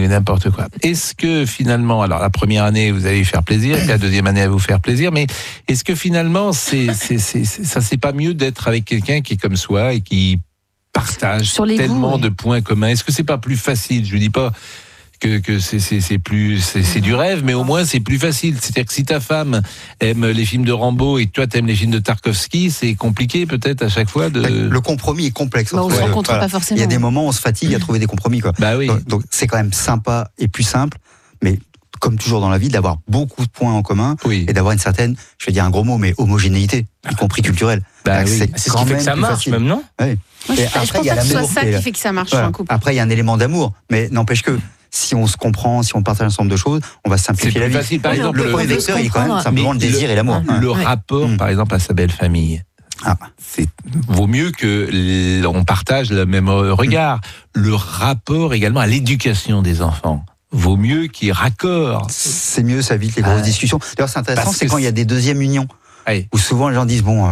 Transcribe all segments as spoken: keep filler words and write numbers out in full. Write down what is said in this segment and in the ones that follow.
mais n'importe quoi. Est-ce que finalement, alors la première année, vous allez lui faire plaisir, et la deuxième année, à vous faire plaisir, mais est-ce que finalement, c'est, c'est, c'est, c'est, ça, c'est pas mieux d'être avec quelqu'un qui est comme soi et qui partage tellement goûts, oui. de points communs? Est-ce que c'est pas plus facile? Je dis pas que, que c'est, c'est, c'est plus, c'est, c'est du rêve, mais au moins c'est plus facile. C'est-à-dire que si ta femme aime les films de Rambo et que toi t'aimes les films de Tarkovsky, c'est compliqué peut-être à chaque fois de... Le compromis est complexe. Bah, on se rencontre voilà. pas forcément. Il y a des moments où on se fatigue à trouver des compromis, quoi. Bah oui. Donc, donc c'est quand même sympa et plus simple, mais comme toujours dans la vie, d'avoir beaucoup de points en commun oui. et d'avoir une certaine, je vais dire un gros mot, mais homogénéité, y compris culturelle. Bah oui. C'est, c'est ce qui fait que ça marche, facile. Même non Moi, oui. je, et je après, pense pas que ce soit ça qui fait que ça marche voilà. sur un couple. Après, il y a un élément d'amour, mais n'empêche que si on se comprend, si on partage un ensemble de choses, on va simplifier la vie. Facile, par exemple, le premier vecteur, il est quand même simplement le désir le, et l'amour. Le ouais. rapport, mmh. par exemple, à sa belle famille. Ah. C'est vaut mieux que les, on partage le même regard. Mmh. Le rapport également à l'éducation des enfants. Vaut mieux qu'il y ait raccord. C'est mieux, ça évite les grosses ah. discussions. D'ailleurs, c'est intéressant, Parce c'est quand il y a des deuxièmes unions. Allez. Où souvent les gens disent, bon... Euh,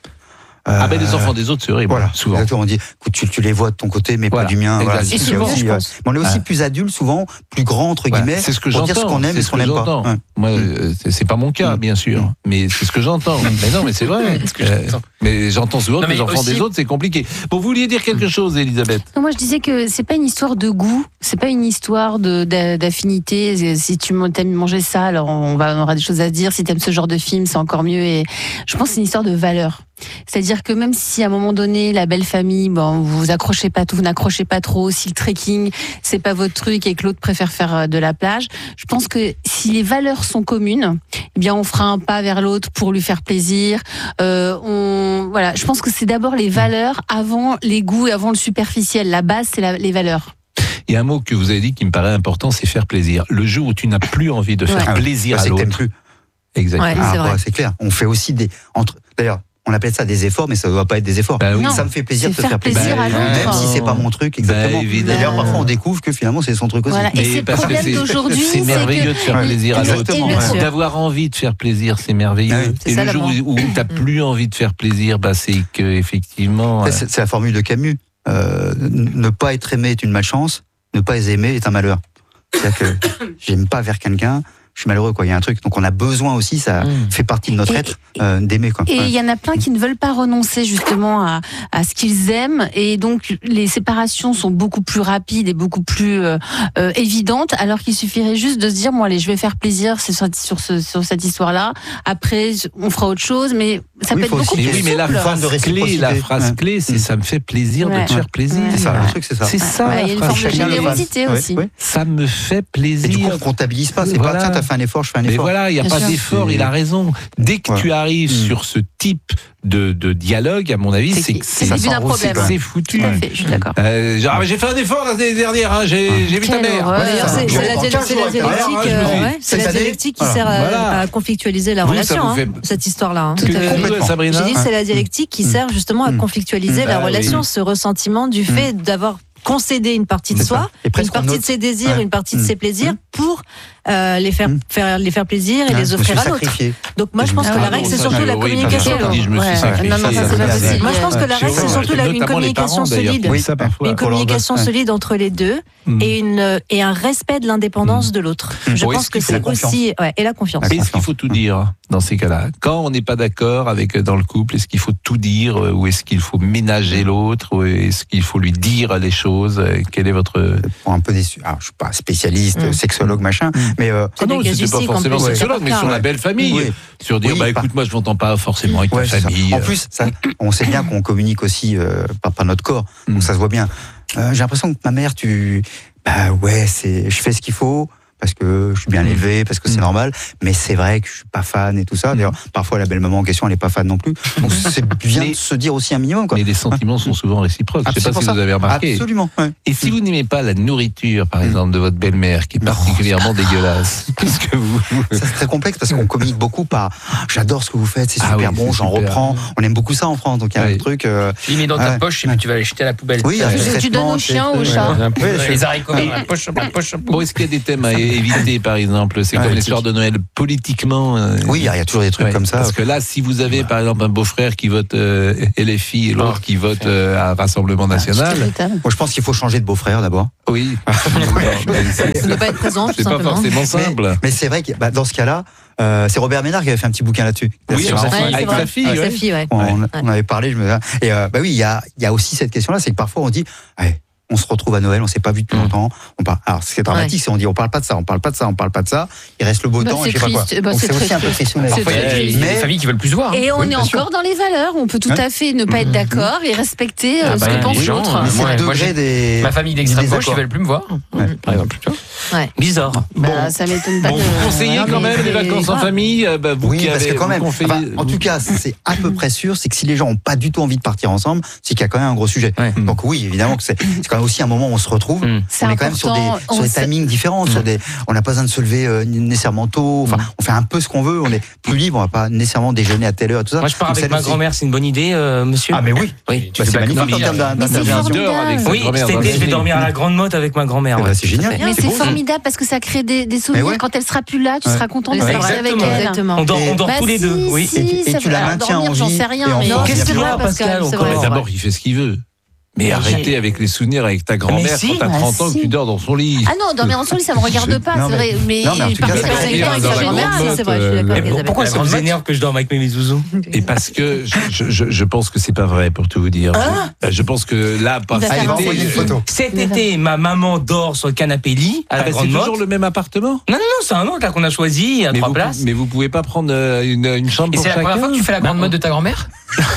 Euh, ah ben les enfants des autres c'est horrible. Voilà, souvent. Exactement, on dit écoute, tu, tu les vois de ton côté mais voilà, pas du mien. Voilà. Et souvent, aussi, je euh, pense. on est aussi ah. plus adultes souvent, plus grands entre guillemets. Voilà. C'est ce que pour j'entends. dire ce qu'on aime c'est et ce qu'on n'aime pas. Ouais. Moi, euh, c'est, c'est pas mon cas, bien sûr, mmh. mais c'est ce que j'entends. mais non, mais c'est vrai. C'est ce que j'entends. Euh, mais j'entends souvent non, que les enfants aussi... des autres c'est compliqué. Bon, vous vouliez dire quelque chose, Elisabeth? Non, moi je disais que c'est pas une histoire de goût, c'est pas une histoire de d'affinité. Si tu aimes manger ça, alors on va on aura des choses à se dire. Si tu aimes ce genre de film, c'est encore mieux. Et je pense que c'est une histoire de valeur. C'est-à-dire que même si à un moment donné la belle famille, bon, vous vous accrochez pas tout, vous n'accrochez pas trop, si le trekking c'est pas votre truc et que l'autre préfère faire de la plage, je pense que si les valeurs sont communes, eh bien on fera un pas vers l'autre pour lui faire plaisir. Euh, on, voilà, je pense que c'est d'abord les valeurs avant les goûts et avant le superficiel. La base c'est la, les valeurs. Il y a un mot que vous avez dit qui me paraît important, c'est faire plaisir. Le jour où tu n'as plus envie de faire ouais. plaisir ah, à c'est l'autre, que t'aimes plus. Exactement. Ouais, ah, c'est, ouais, c'est clair. On fait aussi des entre. D'ailleurs. On appelle ça des efforts, mais ça ne doit pas être des efforts. Bah oui. Non, ça me fait plaisir de te faire plaisir, plaisir, à l'autre. même si c'est pas mon truc, exactement. Bah, D'ailleurs, parfois on découvre que finalement c'est son truc aussi. Voilà. Et c'est le problème c'est, d'aujourd'hui, c'est merveilleux c'est que... de faire plaisir à l'autre. Ouais. D'avoir envie de faire plaisir, c'est merveilleux. Ah oui. C'est et ça, le jour où, où tu n'as plus envie de faire plaisir, bah, c'est que effectivement. C'est, euh... c'est la formule de Camus. Euh, ne pas être aimé est une malchance, ne pas être aimé est un malheur. C'est-à-dire que j'aime pas vers quelqu'un. Je suis malheureux, quoi. Il y a un truc. Donc, on a besoin aussi, ça mmh. fait partie de notre et, être, euh, d'aimer, quoi. Et il ouais. y en a plein qui ne veulent pas renoncer, justement, à, à ce qu'ils aiment. Et donc, les séparations sont beaucoup plus rapides et beaucoup plus euh, euh, évidentes, alors qu'il suffirait juste de se dire, bon, allez, je vais faire plaisir sur, sur, ce, sur cette histoire-là. Après, on fera autre chose, mais ça oui, peut être beaucoup aussi, plus mais oui, souple. mais la phrase clé, la phrase ouais. clé, c'est ça me fait plaisir ouais. de te faire plaisir. C'est ça, le truc, c'est ça. C'est ça. Il y a une forme de générosité aussi. Ouais, ouais. Ça me fait plaisir. Et du coup, on comptabilise pas. C'est voilà. pas, tiens, t'as fait un effort, je fais un effort. Voilà, il n'y a Bien pas sûr. d'effort, il a raison. Dès que voilà. tu arrives mmh. sur ce type de, de dialogue, à mon avis, c'est, c'est que c'est, c'est, c'est d'un problème. C'est foutu. Tout à fait, je suis d'accord. Euh, genre, j'ai fait un effort l'année dernière, hein, j'ai, ah. j'ai vu ta mère. Ouais, D'ailleurs, c'est, c'est, la, c'est la dialectique, euh, ouais, c'est la dialectique qui sert à, voilà. à conflictualiser la vous, relation, fait... hein, cette histoire-là. Hein. Tout à fait. Sabrina. J'ai dit c'est la dialectique qui sert justement à conflictualiser la relation, ce ressentiment du fait d'avoir concéder une partie de soi, une partie de ses désirs, ouais. une partie de ses plaisirs mmh. pour euh, les faire, mmh. faire les faire plaisir et ouais. les offrir à l'autre. Donc moi je pense ah, que la règle c'est surtout la communication. Moi je pense que la règle c'est surtout une communication solide, une communication solide entre les deux et une et un respect de l'indépendance de l'autre. Je pense que c'est aussi et la confiance. Est-ce qu'il faut tout dire dans ces cas-là? Quand on n'est pas d'accord avec dans le couple, est-ce qu'il faut tout dire ou est-ce qu'il faut ménager l'autre ou est-ce qu'il faut lui dire les choses? Quel est votre... Pour un peu déçu. Alors, je suis pas spécialiste, mmh. sexologue, machin, mmh. mais... Euh... Ah non, c'était pas forcément sexologue, mais sur la belle famille. Oui. Sur dire, oui, bah écoute, moi, je m'entends pas forcément avec ouais, ta famille. En plus, ça, on sait bien qu'on communique aussi euh, par, par notre corps, mmh. donc ça se voit bien. Euh, j'ai l'impression que ma mère, tu... Bah ouais, c'est... je fais ce qu'il faut... parce que je suis bien élevé, parce que c'est mmh. normal, mais c'est vrai que je suis pas fan et tout ça. D'ailleurs, parfois la belle maman en question, elle est pas fan non plus. Donc c'est bien mais, de se dire aussi un minimum, quoi. Mais les sentiments ouais. sont souvent réciproques. Ah, je sais pas si ça. Vous avez remarqué. Absolument. Ouais. Et si vous n'aimez pas la nourriture, par exemple, de votre belle-mère, qui est particulièrement non, dégueulasse, qu'est-ce que vous... Ça, c'est très complexe parce qu'on communique beaucoup par j'adore ce que vous faites, c'est super ah oui, bon, c'est j'en super. reprends. On aime beaucoup ça en France, donc il y a oui. un truc. Euh... Tu les mets dans ta ouais. poche et puis tu vas les jeter à la poubelle. Oui, tu donnes au chien ou au chat. Les haricots dans la poche, poche. Bon, est-ce qu'il y a des thèmes à éviter, par exemple? C'est Ouais, comme éthique. l'histoire de Noël politiquement. euh, Oui, il y a toujours des trucs ouais, comme ça. Parce que là, si vous avez, par exemple, un beau-frère qui vote euh, L F I et l'autre Ah, qui vote euh, à Rassemblement National. Total. Moi, je pense qu'il faut changer de beau-frère d'abord. Oui. Bon, mais c'est- Ne pas être présent, tout c'est pas simplement. forcément simple. Mais, mais c'est vrai que bah, dans ce cas-là, euh, c'est Robert Ménard qui avait fait un petit bouquin là-dessus. Oui, C'est sur sa marrant. fille, Ouais, c'est avec vrai. sa fille. Avec ouais. sa fille, ouais. On, Ouais. on avait parlé, je me et euh, bah oui, il y a, il y a aussi cette question-là, c'est que parfois on dit, ouais, on se retrouve à Noël, on s'est pas vu depuis Mm. longtemps. On parle, alors ce qui est dramatique, c'est on dit, on parle pas de ça, on parle pas de ça, on parle pas de ça. Il reste le beau Bah, temps et c'est je sais pas quoi. triste. Bah, Donc c'est c'est aussi très un peu triste. triste. C'est Parfois, il y a très des- triste. il y a Mais- des familles qui veulent plus se voir. hein. Et on Oui, est bien sûr. encore dans les valeurs. On peut tout Ouais. à fait ne pas être d'accord et respecter euh, Ah ce bah, que pense les gens, l'autre. Mais c'est Moi, le moi, degré j'ai- des. Ma famille d'extrême des gauche, ils désaccords. veulent plus me voir, Ouais. par exemple. Tu vois. Ouais. Bizarre. Bah, ça m'étonne pas. Bon, de- vous conseillez Ouais, quand mais même les c'est vacances en grave. famille euh, bah, vous Oui, qui parce avez, que quand vous même. conseillez- Enfin, en tout cas, c'est à peu près sûr, c'est que si les gens ont pas du tout envie de partir ensemble, c'est qu'il y a quand même un gros sujet. Ouais. Donc oui, évidemment que c'est c'est quand même aussi un moment où on se retrouve. Mm. C'est On est quand même sur des, important. sur On des sait- timings différents, sur des, on n'a pas besoin de se lever euh, nécessairement tôt. Enfin, on fait un peu ce qu'on veut, on est plus libre, on va pas nécessairement déjeuner à telle heure, tout ça. Moi, je pars Donc, avec ça ma aussi. grand-mère, c'est une bonne idée, euh, monsieur. Ah mais oui. Oui, Bah, c'est fais pas magnifique comme en ça. termes d'un- Mais c'est d'intervention. formidable. Dehors avec sa Oui, grand-mère cet dans été, la je vais nuit. dormir à la grande motte avec ma grand-mère. Eh ben, ouais. c'est génial. Mais C'est c'est beau, ça. formidable parce que ça crée des, des souvenirs. Mais ouais. Quand elle sera plus là, tu Ouais. seras content de Ouais, rester avec exactement. elle. Exactement. On dort, on dort Bah tous les si, deux, oui. si, Et tu- et ça tu va- la alors, maintiens dormir, en j'en vie sais rien, et en mais forme. Qu'est-ce que c'est tu vrai, vois, Pascal, Pascal, c'est encore. vrai. Mais c'est d'abord, vrai. il fait ce qu'il veut. Mais arrêtez avec les souvenirs avec ta grand-mère si, quand t'as bah trente ans si. que tu dors dans son lit. Ah non, dormir dans son lit, ça me regarde pas, Non, c'est mais- vrai. Mais, non, mais en tout cas, partir ça avec fait quelqu'un avec dans sa la grand-mère, grande c'est vrai, je suis euh, d'accord. Mais Elisabeth. pourquoi La ça vous grande énerve que je dorme avec mes zouzous? Et parce que je, je, je pense que c'est pas vrai pour tout vous dire. je, je pense que là, par Il va cet faire Allez, été, envoyez une photo. Cet été, ma maman dort sur le canapé lit à Ah la bah, c'est grande toujours motte. le même appartement. Non, non, non, c'est un autre là qu'on a choisi à Mais trois vous, places. mais vous pouvez pas prendre euh, une, une chambre Et pour c'est la chacun. première fois que tu fais la grande mode de ta grand-mère?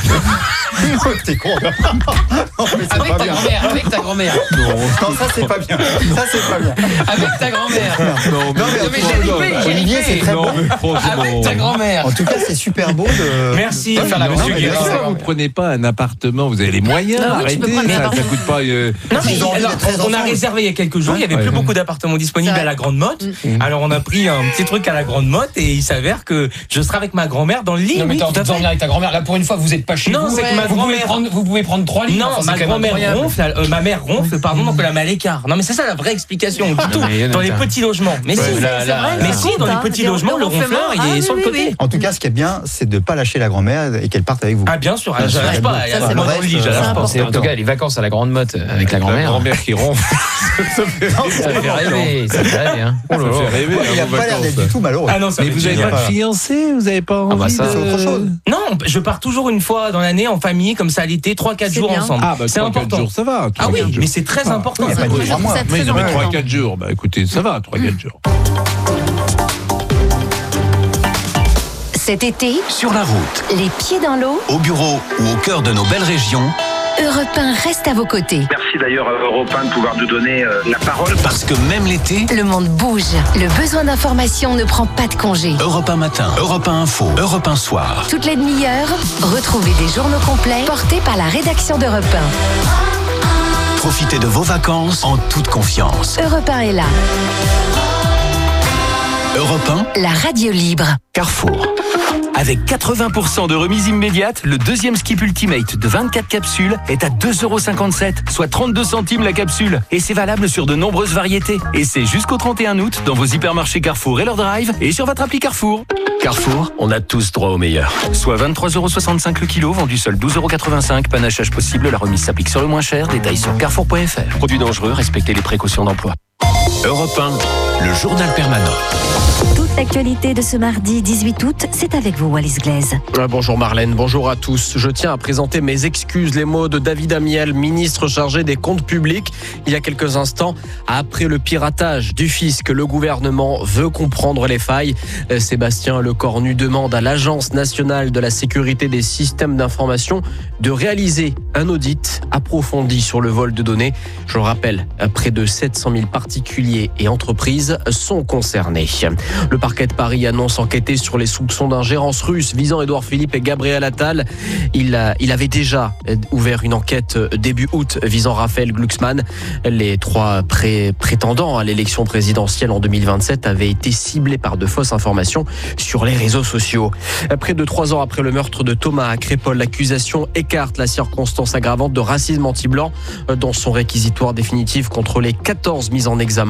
T'es con. Non, mais c'est Avec pas ta bien. grand-mère, avec ta grand-mère. Non, ça c'est pas bien. Ça c'est pas bien. Avec ta grand-mère. Non, Non, mais mais en tout j'ai cas, loupé, j'ai Olivier, loupé. c'est très non, bon. mais franchement. Avec ta grand-mère. En tout cas, c'est super beau de. Merci. Ouais, Faire la non, monsieur mais Guérin. bien sûr. Pourquoi vous prenez pas un appartement? Vous avez les moyens, Ah oui, tu peux arrêtez, prendre un ça, ça appartement. coûte pas. euh, Non, mais Ils ont envie alors, d'être très on a ensemble. réservé il y a quelques jours, il y avait Ouais. plus beaucoup d'appartements disponibles C'est à vrai. la Grande Motte. Alors on a pris un petit truc à la Grande Motte et il s'avère que je serai avec ma grand-mère dans le lit. Non mais oui, t'as tout envie à de fait. dormir avec ta grand-mère. Là pour une fois vous êtes pas chez Non, vous. c'est que ma vous, pouvez grand-mère- prendre, vous pouvez prendre trois lits. Non, Enfin, c'est ma quand même grand-mère incroyable. ronfle, euh, ma mère ronfle, pardon, donc elle a mal à l'écart. Non mais c'est ça la vraie explication du tout. mais Dans les Jonathan. petits logements. Mais Ouais, si, là, c'est là, vrai. là. Mais si, dans les Hein, petits le logements, le ronflement, ronfleur, il ah est oui, sur le oui, côté. oui. En tout cas, ce qui est bien, c'est de pas lâcher la grand-mère et qu'elle parte avec vous. Ah bien sûr, Bien je sûr. lâche pas, Ça, elle c'est moi le dans le lit, reste, je lâche c'est pas. C'est en tout cas les vacances à la grande motte avec la La grand-mère. grand-mère qui ronfle. Ça fait Ça fait rêver, ça fait rêver. Hein. Ça fait rêver. Ouais, il a hein, vos pas l'air d'être vacances. du tout malheureux. Ah non, ça Mais va vous être avez génial. pas de fiancé? Vous avez pas envie bah ça, de... c'est autre chose. Non, je pars toujours une fois dans l'année en famille, comme ça l'été, trois quatre C'est jours bien. ensemble. Ah bah c'est trois quatre important. jours, ça va. Ah trois, oui, quatre jours. mais c'est très Ah, important. oui, ça. y a pas de Moi, je trois trouve mois. ça Mais très non, mais important. trois quatre jours, bah écoutez, ça va, trois quatre jours. Cet été, Sur la route, les pieds dans l'eau, au bureau ou au cœur de nos belles régions, Europe un reste à vos côtés. Merci d'ailleurs à Europe un de pouvoir nous donner euh, la parole. parce que même l'été, Le monde bouge. Le besoin d'information ne prend pas de congé. Europe un matin, Europe un info, Europe un soir. Toutes les demi-heures, retrouvez des journaux complets portés par la rédaction d'Europe un. Profitez de vos vacances en toute confiance. Europe un est là, Europe un, la radio libre. Carrefour. Avec quatre-vingts pour cent de remise immédiate, le deuxième Skip Ultimate de vingt-quatre capsules est à deux euros cinquante-sept, soit trente-deux centimes la capsule. Et c'est valable sur de nombreuses variétés. Et c'est jusqu'au trente et un août dans vos hypermarchés Carrefour et leur drive et sur votre appli Carrefour. Carrefour, on a tous droit au meilleur. Soit vingt-trois euros soixante-cinq le kilo, vendu seul douze euros quatre-vingt-cinq. Panachage possible, la remise s'applique sur le moins cher. Détails sur carrefour point f r. Produit dangereux, respectez les précautions d'emploi. Europe un, le journal permanent. Toute l'actualité de ce mardi dix-huit août, c'est avec vous, Wallis Glaise. Ouais, bonjour Marlène, bonjour à tous. Je tiens à présenter mes excuses, les mots de David Amiel, ministre chargé des comptes publics. Il y a quelques instants, après le piratage du fisc, le gouvernement veut comprendre les failles. Euh, Sébastien Lecornu demande à l'Agence nationale de la sécurité des systèmes d'information de réaliser un audit approfondi sur le vol de données. Je le rappelle, près de sept cent mille particuliers et entreprises sont concernés. Le parquet de Paris annonce enquêter sur les soupçons d'ingérence russe visant Édouard Philippe et Gabriel Attal. Il, a, il avait déjà ouvert une enquête début août visant Raphaël Glucksmann. Les trois pré- prétendants à l'élection présidentielle en deux mille vingt-sept avaient été ciblés par de fausses informations sur les réseaux sociaux. Près de trois ans après le meurtre de Thomas à Crépol, l'accusation écarte la circonstance aggravante de racisme anti-blanc dans son réquisitoire définitif contre les quatorze mises en examen.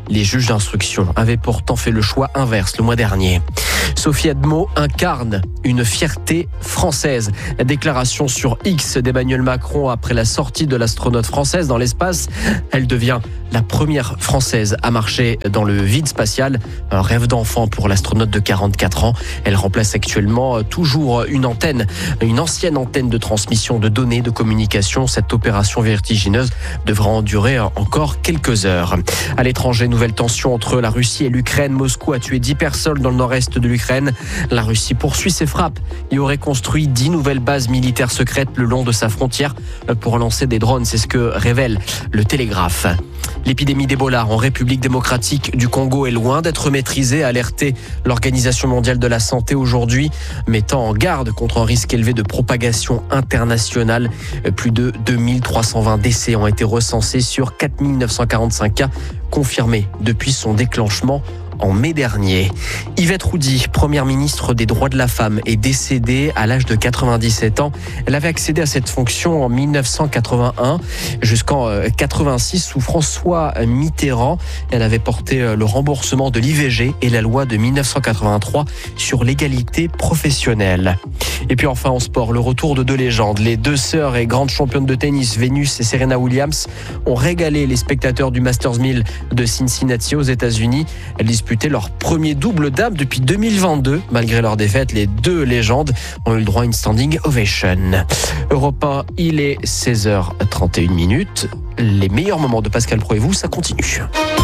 Les juges d'instruction avaient pourtant fait le choix inverse le mois dernier. Sophie Admo incarne une fierté française. La déclaration sur X d'Emmanuel Macron après la sortie de l'astronaute française dans l'espace. Elle devient la première française à marcher dans le vide spatial. Un rêve d'enfant pour l'astronaute de quarante-quatre ans. Elle remplace actuellement toujours une antenne, une ancienne antenne de transmission de données de communication. Cette opération vertigineuse devra endurer encore quelques heures. À l'étranger, nouvelle tension entre la Russie et l'Ukraine. Moscou a tué dix personnes dans le nord-est de l'Ukraine. La Russie poursuit ses frappes et aurait construit dix nouvelles bases militaires secrètes le long de sa frontière pour lancer des drones. C'est ce que révèle le Télégraphe. L'épidémie d'Ebola en République démocratique du Congo est loin d'être maîtrisée, a alerté l'Organisation mondiale de la santé aujourd'hui, mettant en garde contre un risque élevé de propagation internationale. Plus de deux mille trois cent vingt décès ont été recensés sur quatre mille neuf cent quarante-cinq cas confirmés depuis son déclenchement en mai dernier. Yvette Roudy, première ministre des droits de la femme, est décédée à l'âge de quatre-vingt-dix-sept ans. Elle avait accédé à cette fonction en mille neuf cent quatre-vingt-un jusqu'en quatre-vingt-six sous François Mitterrand. Elle avait porté le remboursement de l'I V G et la loi de mille neuf cent quatre-vingt-trois sur l'égalité professionnelle. Et puis enfin en sport, le retour de deux légendes. Les deux sœurs et grandes championnes de tennis, Venus et Serena Williams, ont régalé les spectateurs du Masters mille de Cincinnati aux États-Unis. Elles disputaient leur premier double dame depuis deux mille vingt-deux. Malgré leur défaite, les deux légendes ont eu le droit à une standing ovation. Europe un, il est seize heures trente et une minutes. Les meilleurs moments de Pascal Praud et vous, ça continue.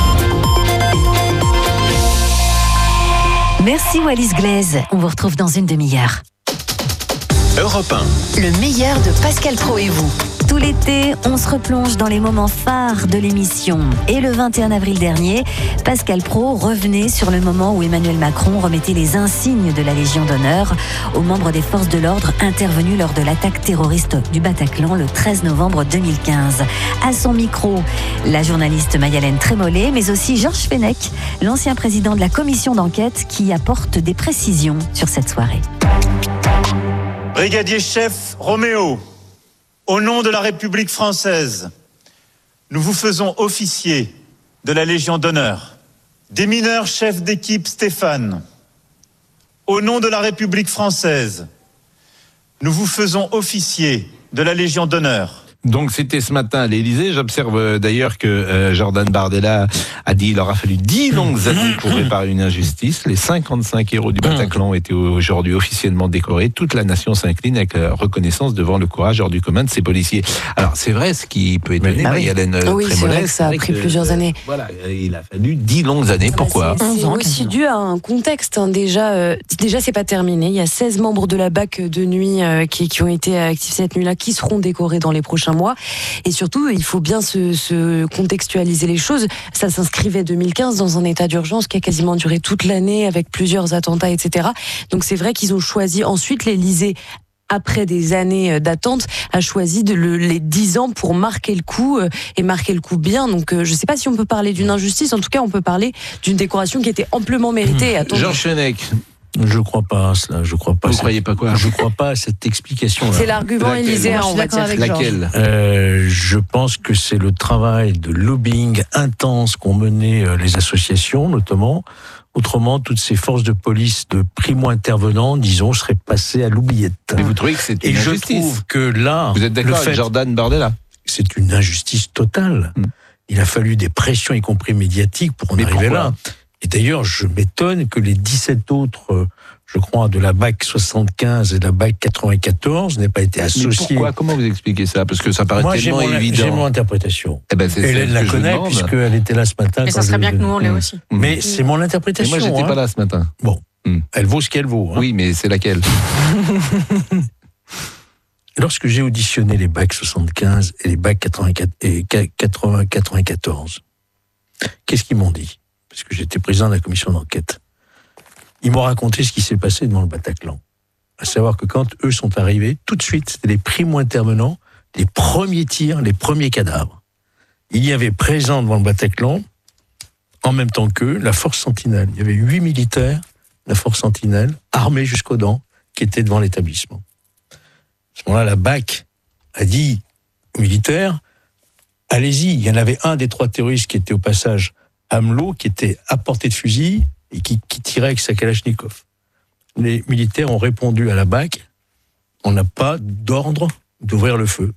Merci Wallis Glaise. On vous retrouve dans une demi-heure. Europe un. Le meilleur de Pascal Praud et vous. Tout l'été, on se replonge dans les moments phares de l'émission. Et le vingt et un avril dernier, Pascal Praud revenait sur le moment où Emmanuel Macron remettait les insignes de la Légion d'honneur aux membres des forces de l'ordre intervenus lors de l'attaque terroriste du Bataclan le treize novembre deux mille quinze. À son micro, la journaliste Mayalène Trémollet, mais aussi Georges Fenech, l'ancien président de la commission d'enquête qui apporte des précisions sur cette soirée. Brigadier-chef Roméo, au nom de la République française, nous vous faisons officier de la Légion d'honneur. Démineur chef d'équipe Stéphane, au nom de la République française, nous vous faisons officier de la Légion d'honneur. Donc c'était ce matin à l'Élysée. J'observe d'ailleurs que euh, Jordan Bardella a dit qu'il aura fallu dix longues années pour réparer une injustice. Les cinquante-cinq héros du Bataclan ont été aujourd'hui officiellement décorés. Toute la nation s'incline avec la reconnaissance devant le courage hors du commun de ces policiers. Alors c'est vrai, ce qui peut étonner bah oui. Mayalène oui, c'est vrai que ça a pris que, plusieurs années. Euh, voilà, il a fallu dix longues années. Pourquoi ? C'est, c'est aussi dû à un contexte. Hein. Déjà, euh, déjà c'est pas terminé. Il y a seize membres de la B A C de nuit euh, qui, qui ont été actifs cette nuit-là, qui seront décorés dans les prochains mois. Et surtout, il faut bien se, se contextualiser les choses. Ça s'inscrivait deux mille quinze dans un état d'urgence qui a quasiment duré toute l'année avec plusieurs attentats, et cetera. Donc c'est vrai qu'ils ont choisi ensuite l'Élysée. Après des années d'attente, a choisi de le, les dix ans pour marquer le coup euh, et marquer le coup bien. Donc, euh, je ne sais pas si on peut parler d'une injustice. En tout cas, on peut parler d'une décoration qui était amplement méritée. Mmh. Georges Fenech. Je crois pas à cela. Je crois pas. Vous croyez pas quoi ? Je crois pas à cette explication. C'est l'argument élyséen, on va dire. Avec Laquelle euh, Je pense que c'est le travail de lobbying intense qu'ont mené euh, les associations, notamment. Autrement, toutes ces forces de police de primo-intervenants, disons, seraient passées à l'oubliette. Mais vous trouvez que c'est une Et injustice ? je trouve que là, vous êtes d'accord avec Jordan Bardella ? C'est une injustice totale. Hum. Il a fallu des pressions, y compris médiatiques, pour en Mais arriver pourquoi ? là. Et d'ailleurs, je m'étonne que les dix-sept autres, je crois, de la B A C soixante-quinze et de la B A C quatre-vingt-quatorze n'aient pas été associés. Mais pourquoi ? Comment vous expliquez ça ? Parce que ça paraît Moi, tellement j'ai mon, évident. J'ai mon interprétation. Eh ben, c'est Hélène la connaît, puisqu'elle était là ce matin. Mais ça serait bien que nous, on l'ait aussi. Mais c'est mon interprétation. Et moi, j'étais hein. pas là ce matin. Bon, mm. Elle vaut ce qu'elle vaut. Hein. Oui, mais c'est laquelle ? Lorsque j'ai auditionné les B A C soixante-quinze et les B A C quatre-vingt-quatorze, qu'est-ce qu'ils m'ont dit ? Parce que j'étais président de la commission d'enquête. Ils m'ont raconté ce qui s'est passé devant le Bataclan. À savoir que quand eux sont arrivés, tout de suite, c'était les primo-intervenants, les premiers tirs, les premiers cadavres. Il y avait présent devant le Bataclan, en même temps qu'eux, la force Sentinelle. Il y avait huit militaires, la force Sentinelle, armés jusqu'aux dents, qui étaient devant l'établissement. À ce moment-là, la B A C a dit aux militaires, allez-y, il y en avait un des trois terroristes qui était au passage Amelot qui était à portée de fusil et qui, qui tirait avec sa Kalachnikov. Les militaires ont répondu à la B A C, on n'a pas d'ordre d'ouvrir le feu.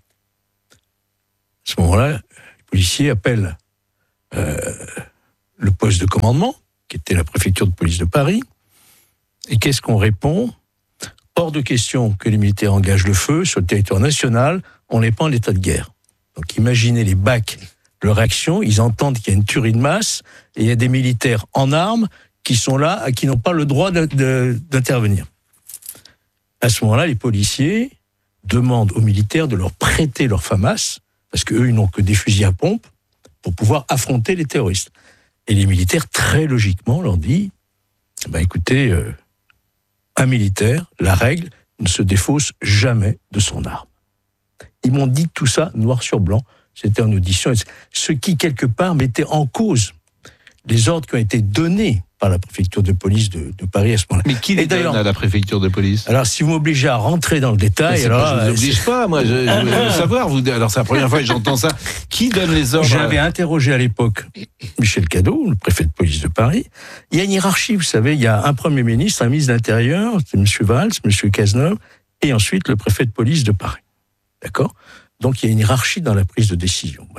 À ce moment-là, les policiers appellent euh, le poste de commandement, qui était la préfecture de police de Paris, et qu'est-ce qu'on répond ? Hors de question que les militaires engagent le feu sur le territoire national, on n'est pas en état de guerre. Donc imaginez les B A C, leur réaction, ils entendent qu'il y a une tuerie de masse, et il y a des militaires en armes qui sont là, qui n'ont pas le droit de, de, d'intervenir. À ce moment-là, les policiers demandent aux militaires de leur prêter leur FAMAS, parce qu'eux, ils n'ont que des fusils à pompe, pour pouvoir affronter les terroristes. Et les militaires, très logiquement, leur disent, bah, écoutez, euh, un militaire, la règle, ne se défausse jamais de son arme. Ils m'ont dit tout ça, noir sur blanc, c'était en audition, ce qui, quelque part, mettait en cause les ordres qui ont été donnés par la préfecture de police de, de Paris à ce moment-là. Mais qui les donne à la préfecture de police ? Alors, si vous m'obligez à rentrer dans le détail... Alors, pas, je ne vous oblige pas, moi, je, je veux savoir. Vous, alors, c'est la première fois que j'entends ça. Qui donne les ordres ? J'avais interrogé à l'époque Michel Cadot, le préfet de police de Paris. Il y a une hiérarchie, vous savez, il y a un Premier ministre, un ministre de l'Intérieur, c'est M. Valls, M. Cazeneuve, et ensuite le préfet de police de Paris. D'accord ? Donc, il y a une hiérarchie dans la prise de décision.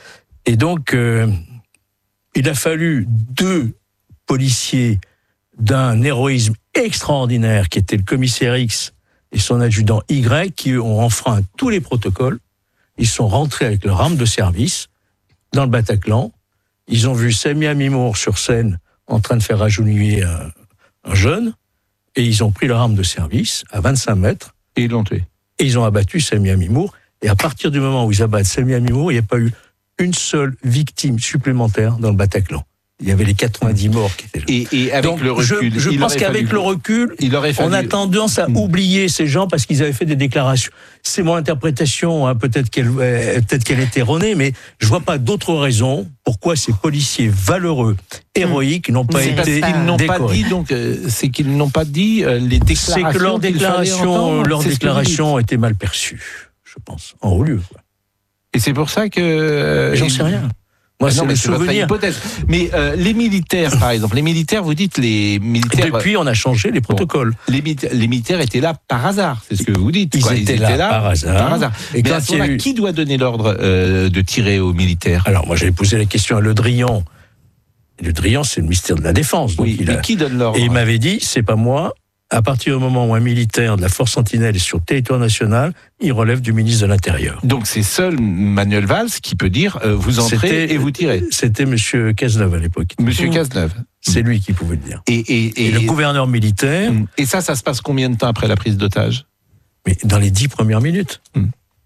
Et donc, euh, il a fallu deux policiers d'un héroïsme extraordinaire, qui était le commissaire X et son adjudant Y, qui ont enfreint tous les protocoles. Ils sont rentrés avec leur arme de service dans le Bataclan. Ils ont vu Samia Mimour sur scène en train de faire agenouiller un, un jeune, et ils ont pris leur arme de service à vingt-cinq mètres. Et ils l'ont tué. Et ils ont abattu Samia Mimour. Et à partir du moment où ils abattent Samia Mimour, il n'y a pas eu une seule victime supplémentaire dans le Bataclan. Il y avait les quatre-vingt-dix morts qui étaient là. Et, et avec Donc, le recul, je, je pense qu'avec fallu... le recul, il aurait fallu... on a tendance à oublier ces gens parce qu'ils avaient fait des déclarations. C'est mon interprétation, hein, peut-être qu'elle, euh, peut-être qu'elle est erronée, mais je vois pas d'autres raisons pourquoi ces policiers valeureux, héroïques, n'ont pas c'est été qu'ils n'ont décorés. Pas dit, donc, euh, c'est qu'ils n'ont pas dit euh, les déclarations. C'est que leurs déclarations, leurs déclarations ont été mal perçues, je pense, en haut lieu. Quoi. Et c'est pour ça que... Euh, J'en sais rien. Moi, non, c'est mais le c'est votre souvenir. hypothèse. Mais euh, les militaires, par exemple, les militaires, vous dites les militaires. Et depuis, on a changé les protocoles. Bon, les, les militaires étaient là par hasard, c'est ce que vous dites. Ils, quoi. étaient, Ils étaient là, là par hasard. Par hasard. Et mais quand à ce moment-là, eu... qui doit donner l'ordre euh, de tirer aux militaires ? Alors, moi, j'avais posé la question à Le Drian. Le Drian, c'est le ministère de la Défense. Donc oui, il mais a... qui donne l'ordre ? Et il m'avait dit, c'est pas moi. À partir du moment où un militaire de la Force Sentinelle est sur le territoire national, il relève du ministre de l'Intérieur. Donc c'est seul Manuel Valls qui peut dire euh, vous entrez c'était, et vous tirez. C'était M. Cazeneuve à l'époque. Monsieur mmh. Cazeneuve. C'est lui qui pouvait le dire. Et, et, et, et le gouverneur militaire. Et ça, ça se passe combien de temps après la prise d'otage ? Mais dans les dix premières minutes. Mmh.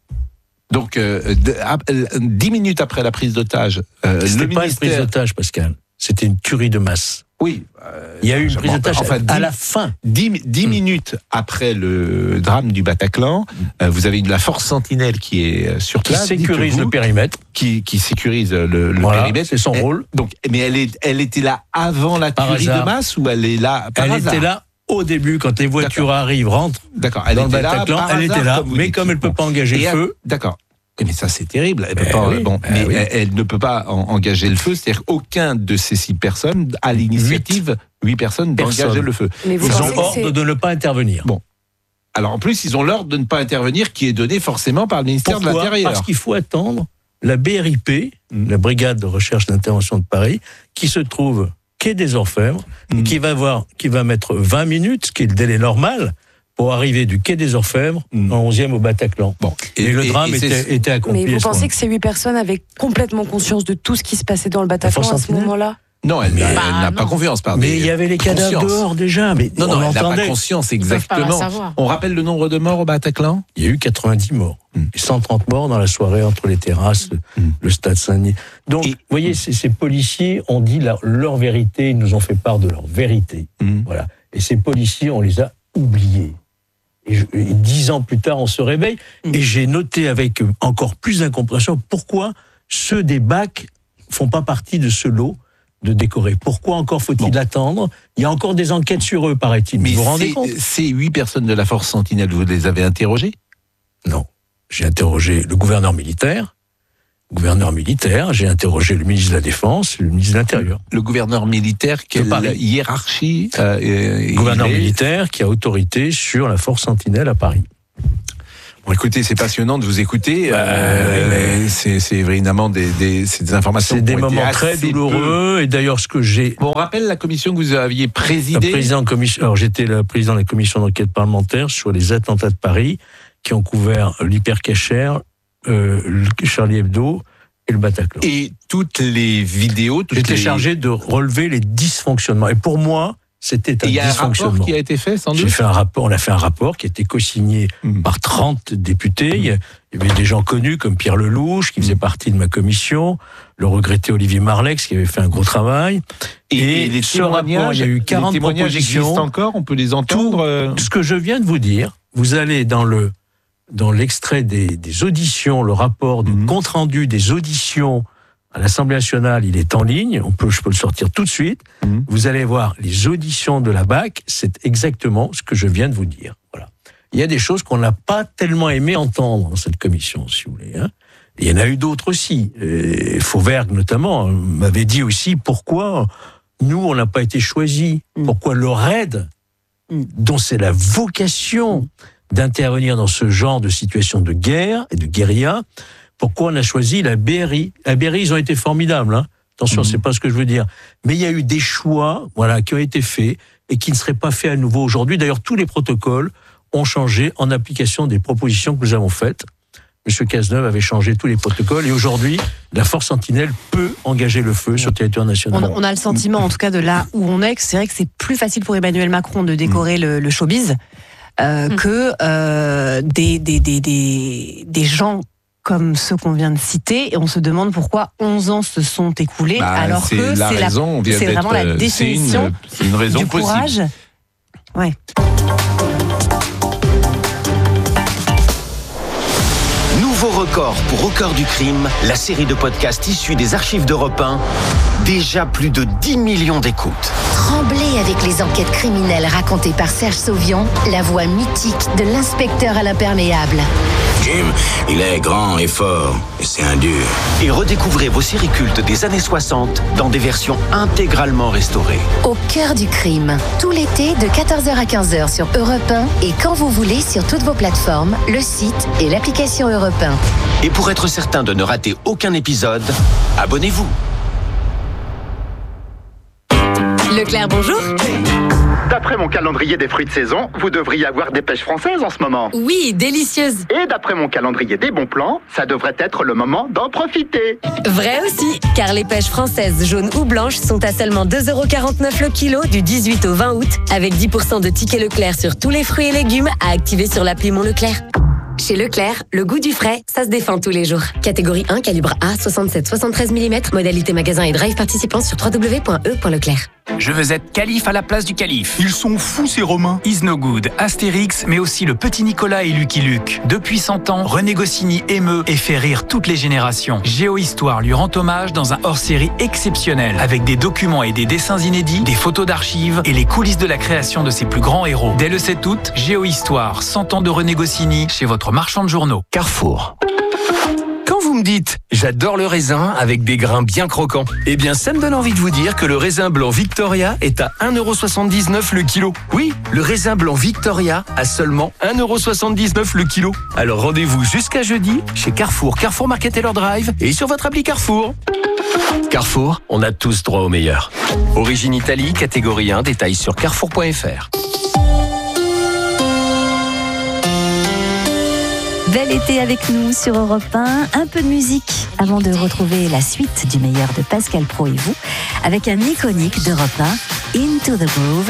Donc euh, dix minutes après la prise d'otage, euh, c'était le pas ministère... une prise d'otage, Pascal. C'était une tuerie de masse. Oui. Euh, il y a eu une prise d'otage enfin, à dix, la fin. Dix, dix mmh. minutes après le drame du Bataclan, mmh. euh, vous avez une, la force Sentinelle qui est sur place. Qui sécurise vous, le périmètre. Qui, qui sécurise le, le voilà, périmètre. C'est son elle, rôle. Donc, mais elle, est, elle était là avant la par tuerie hasard. de masse ou elle est là par Elle hasard. était là au début, quand les voitures D'accord. arrivent, rentrent D'accord. Elle dans était le Bataclan. Là, elle hasard, était là, comme mais dites. comme elle ne peut pas engager Et le feu. D'accord. Mais ça, c'est terrible. Elle, peut ben pas, oui, bon, ben mais oui. elle, elle ne peut pas en, engager le feu. C'est-à-dire qu'aucun de ces six personnes a l'initiative, huit personnes, d'engager le feu. Mais vous ils ont ordre de ne pas intervenir. Bon. Alors en plus, ils ont l'ordre de ne pas intervenir qui est donné forcément par le ministère Pourquoi ? de l'Intérieur. Parce qu'il faut attendre la B R I P, mmh. la Brigade de recherche d'intervention de Paris, qui se trouve quai des Orfèvres, mmh. qui va voir, qui va mettre vingt minutes, ce qui est le délai normal, pour arriver du quai des Orfèvres mmh. en onzième au Bataclan. Bon. Et, et le drame et, et était, était accompli. Mais vous pensez que ces huit personnes avaient complètement conscience de tout ce qui se passait dans le Bataclan à ce moment-là ? Non, elle, mais, elle bah, n'a non. pas confiance. Pardon. Mais il y avait les cadavres dehors déjà. Mais non, non, on elle n'a entendait. pas conscience exactement. On rappelle le nombre de morts au Bataclan ? Il y a eu quatre-vingt-dix morts. Mmh. Et cent trente morts dans la soirée entre les terrasses, mmh. le stade Saint-Denis. Donc, vous voyez, ces, ces policiers ont dit leur, leur vérité, ils nous ont fait part de leur vérité. Mmh. Voilà. Et ces policiers, on les a oubliés. Et, je, et dix ans plus tard, on se réveille. Mmh. Et j'ai noté avec encore plus d'incompréhension pourquoi ceux des B A C font pas partie de ce lot de décorer. Pourquoi encore faut-il bon. attendre ? Il y a encore des enquêtes sur eux, paraît-il. Mais vous vous rendez compte ? Ces huit personnes de la force Sentinelle, vous les avez interrogées ? Non. J'ai interrogé le gouverneur militaire, gouverneur militaire, j'ai interrogé le ministre de la Défense, le ministre de l'Intérieur. Le gouverneur militaire, quelle hiérarchie euh, Gouverneur militaire qui a autorité sur la force Sentinelle à Paris. Bon, écoutez, c'est passionnant de vous écouter. Euh, c'est, c'est évidemment des, des, c'est des informations. C'est des moments très douloureux. Peu. Et d'ailleurs, ce que j'ai. Bon, on rappelle la commission que vous aviez présidée. Le président commission. Alors, j'étais le président de la commission d'enquête parlementaire sur les attentats de Paris qui ont couvert l'Hypercacher, euh, le Charlie Hebdo et le Bataclan. Et toutes les vidéos. Toutes j'étais les... chargé de relever les dysfonctionnements. Et pour moi. C'était un il y a dysfonctionnement. Un rapport qui a été fait, sans doute. J'ai fait un rapport, on a fait un rapport qui a été co-signé mmh. par trente députés. Mmh. Il y avait des gens connus comme Pierre Lelouch, qui faisait partie de ma commission, le regretté Olivier Marlex, qui avait fait un gros travail. Et, et, et les ce rapport, il y a eu quarante propositions. Existent encore, on peut les entendre. Tout ce que je viens de vous dire, vous allez dans le dans l'extrait des, des auditions, le rapport du mmh. compte rendu des auditions à l'Assemblée nationale, il est en ligne, on peut, je peux le sortir tout de suite. Mmh. Vous allez voir les auditions de la B A C, c'est exactement ce que je viens de vous dire. Voilà. Il y a des choses qu'on n'a pas tellement aimé entendre dans cette commission, si vous voulez. Hein. Et il y en a eu d'autres aussi. Et Fauvergue, notamment, m'avait dit aussi pourquoi nous, on n'a pas été choisis. Mmh. Pourquoi le RAID, mmh. dont c'est la vocation d'intervenir dans ce genre de situation de guerre et de guérilla, pourquoi on a choisi la B R I. La B R I, ils ont été formidables. Hein. Attention, mmh. c'est pas ce que je veux dire. Mais il y a eu des choix, voilà, qui ont été faits et qui ne seraient pas faits à nouveau aujourd'hui. D'ailleurs, tous les protocoles ont changé en application des propositions que nous avons faites. Monsieur Cazeneuve avait changé tous les protocoles et aujourd'hui, la force Sentinelle peut engager le feu sur le territoire national. On, on a le sentiment, en tout cas, de là où on est, que c'est vrai que c'est plus facile pour Emmanuel Macron de décorer mmh. le, le showbiz euh, mmh. que euh, des, des, des, des, des gens comme ceux qu'on vient de citer, et on se demande pourquoi onze ans se sont écoulés, bah, alors c'est que la c'est, raison, la, c'est vraiment la définition c'est une, c'est une raison du possible. Courage. Ouais. Nouveau record pour Au cœur du crime, la série de podcasts issue des archives d'Europe un. Déjà plus de dix millions d'écoutes. Tremblez avec les enquêtes criminelles racontées par Serge Sauvion, la voix mythique de l'inspecteur à l'imperméable. Jim, il est grand et fort, et c'est un dur. Et redécouvrez vos séries cultes des années soixante dans des versions intégralement restaurées. Au cœur du crime, tout l'été de quatorze heures à quinze heures sur Europe un et quand vous voulez sur toutes vos plateformes, le site et l'application Europe un. Et pour être certain de ne rater aucun épisode, abonnez-vous. Leclerc, bonjour. D'après mon calendrier des fruits de saison, vous devriez avoir des pêches françaises en ce moment. Oui, délicieuses. Et d'après mon calendrier des bons plans, ça devrait être le moment d'en profiter. Vrai aussi, car les pêches françaises jaunes ou blanches sont à seulement deux euros quarante-neuf le kilo du dix-huit au vingt août, avec dix pour cent de tickets Leclerc sur tous les fruits et légumes à activer sur l'appli Mon Leclerc. Chez Leclerc, le goût du frais, ça se défend tous les jours. Catégorie un, calibre A, soixante-sept soixante-treize millimètres, modalité magasin et drive participant sur w w w point e point leclerc. Je veux être calife à la place du calife. Ils sont fous ces Romains. Is No Good, Astérix, mais aussi le petit Nicolas et Lucky Luke. Depuis cent ans, René Goscinny émeut et fait rire toutes les générations. Géohistoire lui rend hommage dans un hors-série exceptionnel, avec des documents et des dessins inédits, des photos d'archives et les coulisses de la création de ses plus grands héros. Dès le sept août, Géohistoire, cent ans de René Goscinny, chez votre marchand de journaux. Carrefour. Quand vous me dites « j'adore le raisin avec des grains bien croquants », eh bien ça me donne envie de vous dire que le raisin blanc Victoria est à un euro soixante-dix-neuf le kilo. Oui, le raisin blanc Victoria à seulement un euro soixante-dix-neuf le kilo. Alors rendez-vous jusqu'à jeudi chez Carrefour, Carrefour Market Taylor Drive et sur votre appli Carrefour. Carrefour, on a tous droit au meilleur. Origine Italie, catégorie un, détails sur carrefour point f r. Bel été avec nous sur Europe un. Un peu de musique avant de retrouver la suite du meilleur de Pascal Praud et vous avec un iconique d'Europe un, Into the Groove.